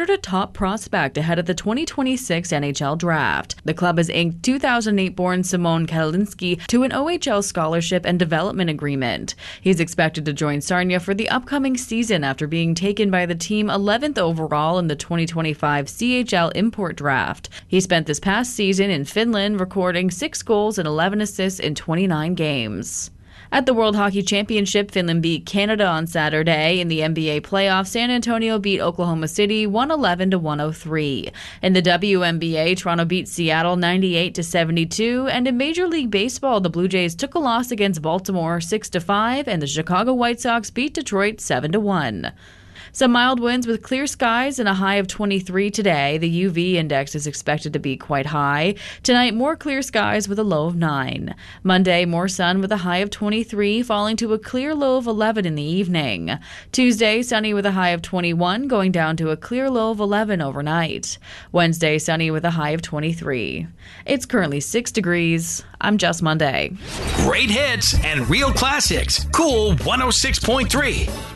considered a top prospect ahead of the 2026 NHL Draft. The club has inked 2008-born Simon Kalinski to an OHL scholarship and development agreement. He's expected to join Sarnia for the upcoming season after being taken by the team 11th overall in the 2025 CHL Import Draft. He spent this past season in Finland, recording 6 goals and 11 assists in 29 games. At the World Hockey Championship, Finland beat Canada on Saturday. In the NBA playoffs, San Antonio beat Oklahoma City 111-103. In the WNBA, Toronto beat Seattle 98-72. And in Major League Baseball, the Blue Jays took a loss against Baltimore 6-5, and the Chicago White Sox beat Detroit 7-1. Some mild winds with clear skies and a high of 23 today. The UV index is expected to be quite high. Tonight, more clear skies with a low of 9. Monday, more sun with a high of 23, falling to a clear low of 11 in the evening. Tuesday, sunny with a high of 21, going down to a clear low of 11 overnight. Wednesday, sunny with a high of 23. It's currently 6 degrees. I'm Just Monday. Great hits and real classics. Cool 106.3.